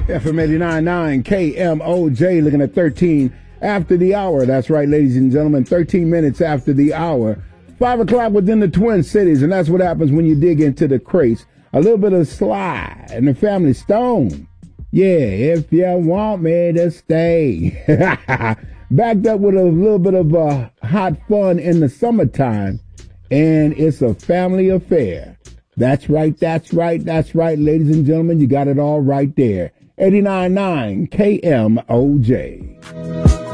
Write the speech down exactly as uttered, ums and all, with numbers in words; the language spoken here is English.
F M eighty-nine point nine K M O J, looking at thirteen after the hour. That's right, ladies and gentlemen, thirteen minutes after the hour. Five o'clock within the Twin Cities, and that's what happens when you dig into the crates. A little bit of Sly and the Family Stone. Yeah, if you want me to stay. Backed up with a little bit of uh, hot fun in the summertime, and it's a family affair. That's right, that's right, that's right, ladies and gentlemen. You got it all right there. eighty-nine point nine K M O J.